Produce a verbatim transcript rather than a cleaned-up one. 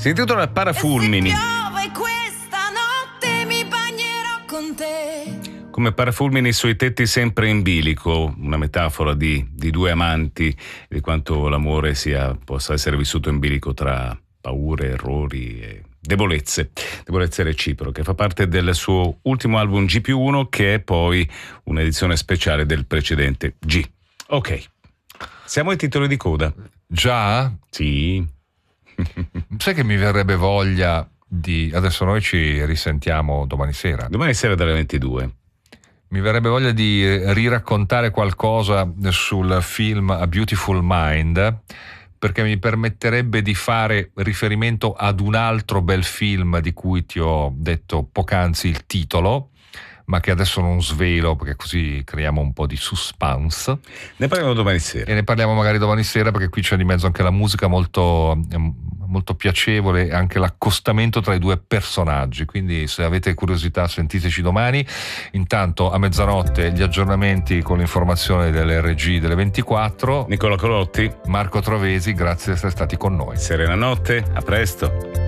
Si intitola Parafulmini. E se piove questa notte mi bagnerò con te. Come parafulmini sui tetti sempre in bilico, una metafora di, di due amanti, di quanto l'amore sia, possa essere vissuto in bilico tra paure, errori e debolezze, debolezze reciproche. Fa parte del suo ultimo album G più uno, che è poi un'edizione speciale del precedente G. Ok, siamo ai titoli di coda. Già? Sì. Sai che mi verrebbe voglia di... Adesso noi ci risentiamo domani sera. Domani sera dalle ventidue. Mi verrebbe voglia di riraccontare qualcosa sul film A Beautiful Mind, perché mi permetterebbe di fare riferimento ad un altro bel film di cui ti ho detto poc'anzi il titolo, ma che adesso non svelo perché così creiamo un po' di suspense. Ne parliamo domani sera. E ne parliamo magari domani sera, perché qui c'è di mezzo anche la musica molto, molto piacevole e anche l'accostamento tra i due personaggi. Quindi se avete curiosità sentiteci domani. Intanto a mezzanotte gli aggiornamenti con l'informazione dell'R G delle ventiquattro. Nicola Colotti, Marco Trovesi, grazie di essere stati con noi. Serena notte, a presto.